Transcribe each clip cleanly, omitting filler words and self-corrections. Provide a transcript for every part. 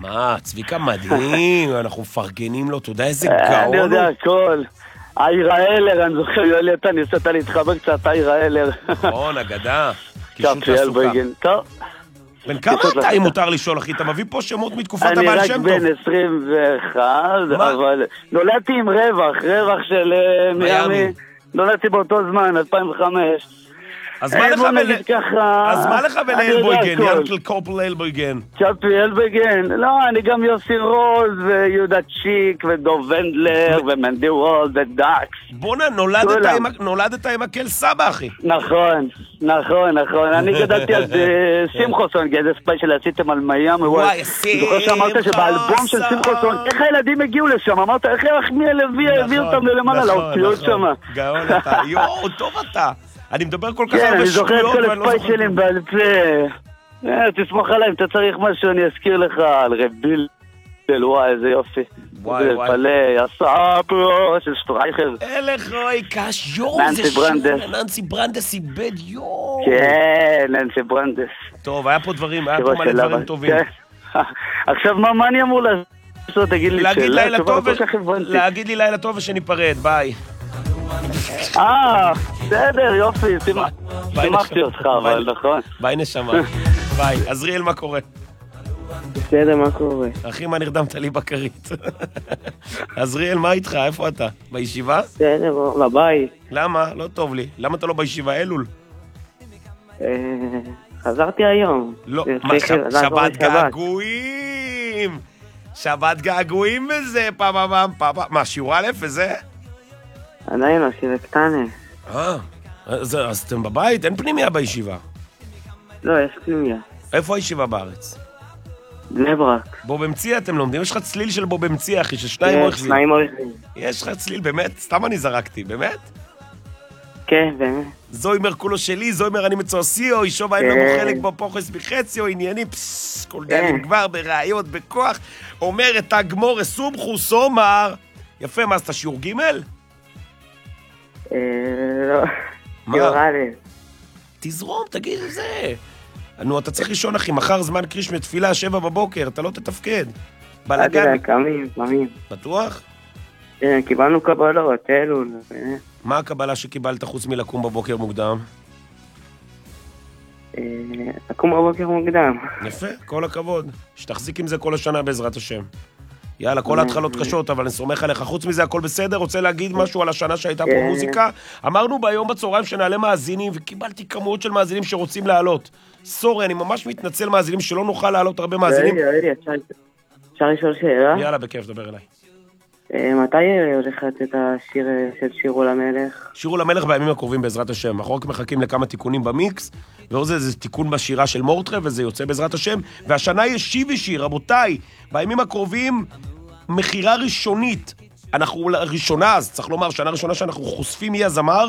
מה, צביקה מדהים, אנחנו מפרגנים לו, אתה יודע איזה גאון הוא? אני יודע הכל. איירה אלר, אני זוכר, יולי, אתה ניסית להתחבר קצת, איירה אלר. נכון, אגדה. קישוט קפריאל תעסוקה. בגין, טוב. בן כמה אתה, אם מותר לשאול, אחי? אתה מביא פה שמות מתקופת אני הבעל רק שם טוב. בן 21, אבל נולדתי עם רווח של מיאמי. נולדתי באותו זמן, 2005. אז מה לך ולאלבויגן, ינקל קורפל אלבויגן? צ'אפי אלבויגן, לא, אני גם יוסי רוז ויהודה צ'יק ודוב ונדלר ומנדי וולד ודאקס. בונה, נולדת עם הקל סבא, אחי. נכון, אני גדלתי על שמחוסון, איזה ספיישל עשיתם על מיאמי. וואי, שמחוסון. זוכר שאמרת שבאלבום של שמחוסון, איך הילדים הגיעו לשם? אמרת, איך מיאל הביא אותם ללמעלה, לאותיות שם. גאון אתה, יואו, טוב אתה. אני מדבר כל כך הרבה שטויות. כן, אני זוכר את כל הספיישלים בעל פה. תסמוך עליי, אם אתה צריך משהו, אני אזכיר לך על רביל. וואי, איזה יופי. וואי. פלא, הסאפרו של שטרייכר. אלך רואי קש, יואו, ננסי ברנדס. ננסי ברנדס איבד, יואו. כן, ננסי ברנדס. טוב, היה פה מלא דברים טובים. עכשיו, מה אני אמור לעשות? תגיד לי שאלה. להגיד לי לילה טוב ושניפרד, ביי. בסדר, יופי, שימחתי אותך, אבל נכון. ביי נשמה, ביי. עזריאל, מה קורה? בסדר, מה קורה? אחי, מה נרדמת לי בקרית? עזריאל, מה איתך? איפה אתה? בישיבה? בסדר, בבית. למה? לא טוב לי. למה אתה לא בישיבה? אלול? חזרתי היום. לא, שבת געגועים! שבת געגועים וזה, פעם. מה, שיעור א' וזה? עדיין לא, שירה קטנה. אז אתם בבית? אין פנימיה בישיבה. לא, יש פנימיה. איפה הישיבה בארץ? בני ברק. בובמציא אתם לומדים? יש לך צליל של בובמציא, אחי, ששניים עורכבים. שניים עורכבים. יש לך צליל, באמת? סתם אני זרקתי, באמת? כן, באמת. זוימר כולו שלי, זוימר אני מצועסיו, אישו ואין לנו חלק בפוחס בחציו, ענייני, כל דיילים כבר ברעיות, בכוח, אומר את הגמור, סומכו, סומר. יפה, מה, אז אתה שיעור ג'? לא. יורה לי. תזרום, תגיד את זה. נו, אתה צריך לישון, אחי, מחר זמן קריש מתפילה, 7 בבוקר, אתה לא תתפקד. בלגן. קמים. בטוח? כן, קיבלנו קבלות, אלול. מה הקבלה שקיבלת חוץ מלקום בבוקר מוקדם? לקום בבוקר מוקדם. יפה, כל הכבוד. שתחזיק עם זה כל השנה בעזרת השם. יאללה, כל ההתחלות קשות, אבל אני סומך עליך. חוץ מזה, הכל בסדר. רוצה להגיד משהו על השנה שהייתה פה מוזיקה? אמרנו ביום בצהריים שנעלה מאזינים, וקיבלתי כמות של מאזינים שרוצים לעלות. סורי, אני ממש מתנצל מאזינים שלא נוכל לעלות הרבה מאזינים. אפשר לשאול שאלה? יאללה, בכיף, דבר אליי. מתי הולך לצאת השיר של שירו למלך? שירו למלך בימים הקרובים בעזרת השם. אנחנו רק מחכים לכמה תיקונים במיקס, ועוד זה תיקון בשירה של מורטרה, וזה יוצא בעזרת השם. והשנה יש שיבי שיר, רבותיי. בימים הקרובים, מחירה ראשונית. אנחנו ראשונה, אז צריך לומר, שנה ראשונה שאנחנו חושפים מי הזמר.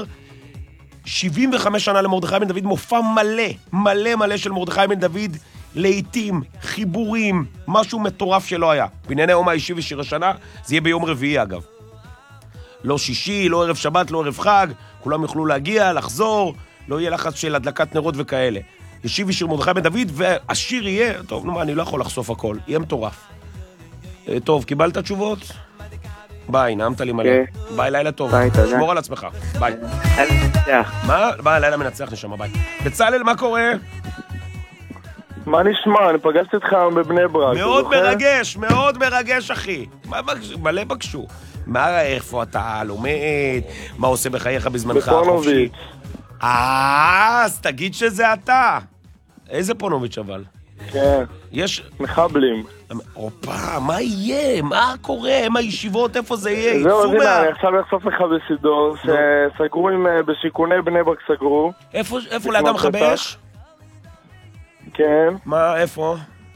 75 שנה למרדכי בן דוד, מופע מלא של מרדכי בן דוד, לעתים, חיבורים, משהו מטורף שלא היה. בענייני יום האישי ושיר השנה, זה יהיה ביום רביעי אגב. לא שישי, לא ערב שבת, לא ערב חג, כולם יוכלו להגיע, לחזור, לא יהיה לחץ של הדלקת נרות וכאלה. ישיב ושיר מרדכי בן דוד, והשיר יהיה, טוב, נו מה, אני לא יכול לחשוף הכל, יהיה מטורף. טוב, קיבלת תשובות? ביי, נעמת לי מלא. ביי, לילה טוב. ביי, תודה. שמור על עצמך. ביי. מה? ביי, לילה מנצח נשמה, ביי. בצלאל, מה קורה? מה נשמע? אני פגשתי אותך בבני ברק. מאוד מרגש, אחי. מלא בקשו. מה, איפה אתה לומד? מה עושה בחייך בזמנך החופשי? אז תגיד שזה אתה. איזה פונוביץ' אבל? כן. יש... מחבלים. אופה, מה יהיה? מה קורה? מה הישיבות? איפה זה יהיה? זהו, אז הנה, אני עכשיו אחשוף לך בסידור, שסגרו בשיכוני בני ברק סגרו. איפה לאדם מכבי אש? כן. מה, איפה?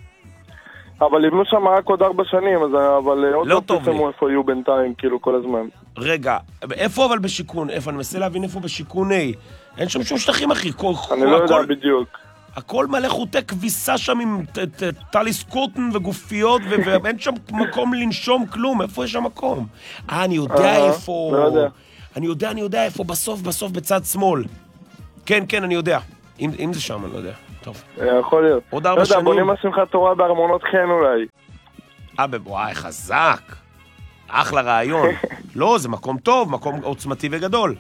אבל לבנו שם רק עוד 4 שנים, אבל עוד לא פרסמו איפה יהיו בינתיים, כאילו, כל הזמן. רגע, איפה אבל בשיכון? איפה? אני מנסה להבין איפה בשיכון A. אין שם שום שטחים, אחי. אני לא יודע בדיוק. הכל מלא חוטי כביסה שם עם טליס קוטן וגופיות, ואין שם מקום לנשום כלום. איפה יש שם מקום? אני יודע איפה... לא יודע. אני יודע איפה, בסוף בצד שמאל. כן, אני יודע. אם זה שם, אני לא יודע. טוב. יכול להיות. עוד 4 שנים. בונים השמחת תורה בארמונות חן אולי. וואי, חזק. אחלה רעיון. לא, זה מקום טוב, מקום עוצמתי וגדול.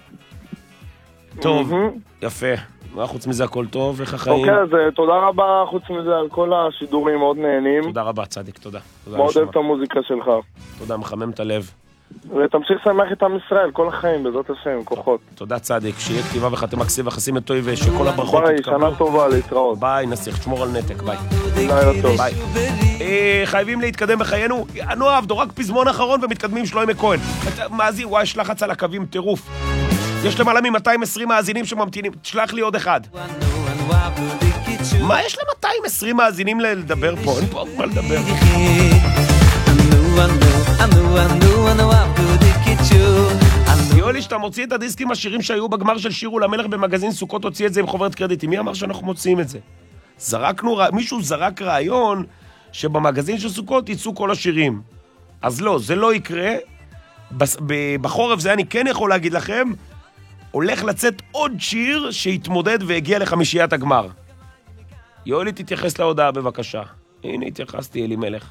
טוב, יפה. מה חוץ מזה הכל טוב? איך החיים? אוקיי, אז תודה רבה חוץ מזה על כל השידורים, מאוד נהנים. תודה רבה, צדיק, תודה. מאוד אוהב את המוזיקה שלך. תודה, מחמם את הלב. ותמשיך לשמח את עם ישראל, כל החיים, בעזרת השם, כוחות. תודה, צדיק, שיהיה כתיבה וחתימה כסיב וחסים את טוי ושכל הברכות ביי, שנה טובה, להתראות. ביי, נסיך, תשמור על נתק, ביי. לילה טוב. ביי. חייבים להתקדם בחיינו. אנו עבדו רק פזמון אחרון ומתקדמים שלוימי כהן. מאזין, וואי, יש לחץ על הקווים, טירוף. יש למעלה מ-220 מאזינים שממתינים. תשלח לי עוד אחד. מה יש ל-220 מאזינים לדבר פה? אין פה מה לדבר. יואלי, שאתה מוציא את הדיסקים השירים שהיו בגמר של שירו למלך במגזין סוכות, הוציא את זה עם חוברת קרדיטים. מי אמר שאנחנו מוציאים את זה? מישהו זרק רעיון שבמגזין של סוכות יצאו כל השירים. אז לא, זה לא יקרה. בחורף זה אני כן יכול להגיד לכם, הולך לצאת עוד שיר שהתמודד והגיע לחמישיית הגמר. יואלי, תתייחס להודעה בבקשה. הנה, התייחסתי, אלי מלך.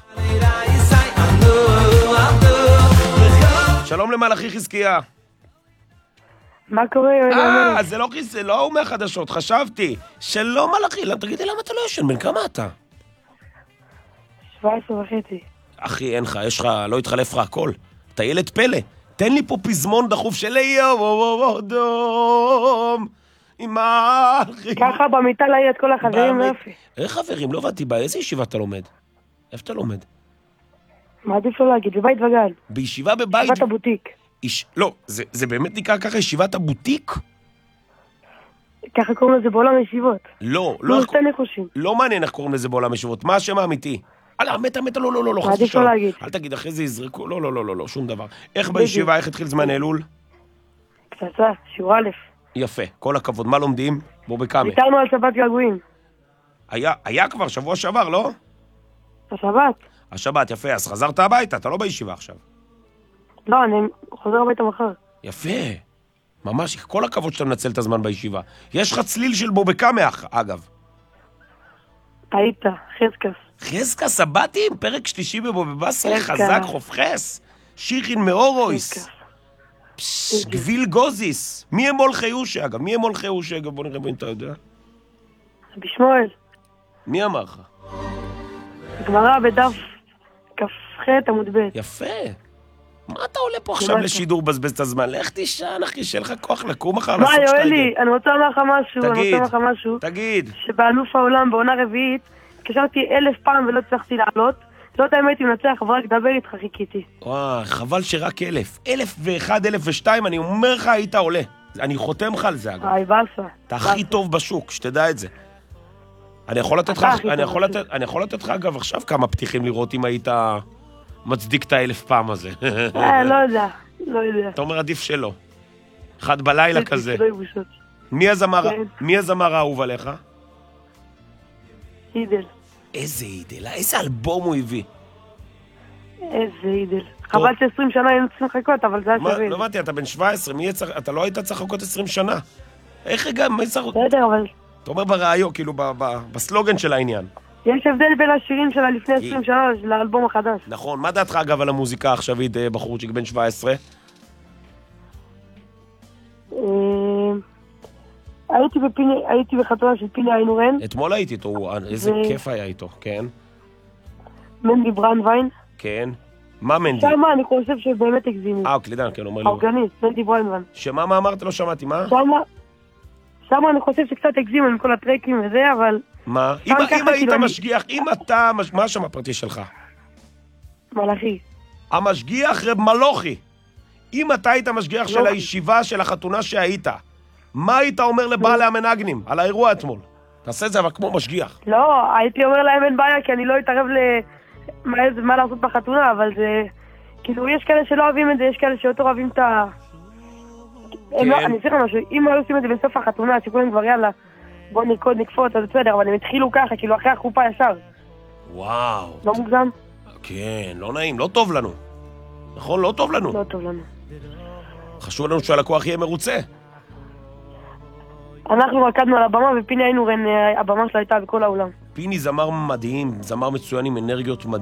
שלום למלאכי חזקיה. מה קורה? זה לא הוא מהחדשות, חשבתי. שלום מלאכי, תגידי למה אתה לא ישן, בן כמה אתה? 17 וחצי. אחי, אין לך, לא התחלף לך הכל. אתה ילד פלא. תן לי פה פזמון דחוף של יום אדום. ככה במיטה להעיר את כל החברים ויופי. איך חברים? לא הבנתי, באיזה ישיבה אתה לומד? איפה אתה לומד? מה עדיף לא להגיד? בבית וגן. בישיבה בבית? ישיבת הבוטיק. לא, זה באמת נקרא ככה ישיבת הבוטיק? ככה קוראים לזה בעולם ישיבות. לא. לא מעניין איך קוראים לזה בעולם ישיבות. מה השם האמיתי? מתה, לא, מה עדיף לא להגיד? אל תגיד, אחרי זה יזרקו, לא, שום דבר. איך בישיבה, איך התחיל זמן אלול? קצצה, שיעור א'. יפה, כל הכבוד. מה לומדים? בוא בקאמה. ויתרנו על שבת געגועים. היה כבר שבוע שעבר, לא? השבת, יפה. אז חזרת הביתה, אתה לא בישיבה עכשיו. לא, אני חוזר הביתה מחר. יפה. ממש, כל הכבוד שאתה מנצל את הזמן בישיבה. יש לך צליל של בוא בקאמה, אגב. היית, חזקס. חזקס, הבתים, פרק שלישי בבבסרי, חזק, חופכס. שיחין מאורויס. גביל גוזיס. מי הם מולכי אושה, אגב? בוא נראה אם אתה יודע. רבי שמואל. מי אמר לך? גמרא בדף כ"ח עמוד ב'. יפה. מה אתה עולה פה עכשיו לשידור בזבז את הזמן? לך תישן, אחי, שיהיה לך כוח לקום אחר לעשות שטייגל. מה, יואלי, אני רוצה לומר לך משהו. תגיד. שבאלוף העולם בעונה רביעית, התקשרתי 1000 פעם ולא הצלחתי לעלות. זאת האמת אם נצליח, אבל רק דבר איתך, חיכיתי. וואי, חבל שרק 1000. 1001, 1002, אני אומר לך, היית עולה. אני חותם לך על זה, אגב. באסה. אתה הכי טוב בשוק, שתדע את זה. אני יכול לתת לך, אגב, עכשיו כמה פתיחים לראות אם היית מצדיק את 1000 פעם הזה. לא יודע. אתה אומר עדיף שלא. אחד בלילה כזה. מי הזמר האהוב עליך? אידל. איזה אידל? איזה אלבום הוא הביא? איזה אידל. חבל ש20 שנה היינו צריכים לחכות, אבל זה היה שווה. לא הבנתי, אתה בן 17, אתה לא היית צריך לחכות 20 שנה. איך גם? בסדר, אבל... אתה אומר ברעיון, כאילו בסלוגן של העניין. יש הבדל בין השירים שלה לפני 20 שנה לאלבום החדש. נכון, מה דעתך אגב על המוזיקה העכשווית בחורצ'יק בן 17? הייתי בחתונה של פיני איינורן. אתמול הייתי איתו, איזה כיף היה איתו, כן. מנדי ברנדווין. כן. מה מנדי? שמה אני חושב שבאמת הגזימו. קלידן, כן, אומר לי. האורגניסט, מנדי ברנדווין. מה אמרת? לא שמעתי, מה? שמה אני חושב שקצת הגזימו עם כל הטרקים וזה, אבל... מה? אם היית משגיח, מה השם הפרטי שלך? מלאכי. המשגיח רב מלוכי. אם אתה היית משגיח של הישיבה של החתונה שהיית, מה היית אומר לבעלי המנגנים על האירוע אתמול? תעשה את זה אבל כמו משגיח. לא, הייתי אומר להם אין בעיה, כי אני לא אתערב מה לעשות בחתונה, אבל זה... כאילו, יש כאלה שלא אוהבים את זה, יש כאלה שיותר אוהבים את ה... אני צריך משהו, אם היו עושים את זה בסוף החתונה, שכולם כבר יאללה, בוא נקוד, נקפוץ, אז בסדר, אבל הם התחילו ככה, כאילו אחרי החופה ישר. וואו. לא מוגזם? כן, לא נעים, לא טוב לנו. נכון, לא טוב לנו. לא טוב לנו. חשוב לנו שהלקוח יהיה מרוצה. אנחנו רקדנו על הבמה, ופיני איינורן, הבמה שלה הייתה בכל העולם. פיני זמר מדהים, זמר מצוין עם אנרגיות מדהים.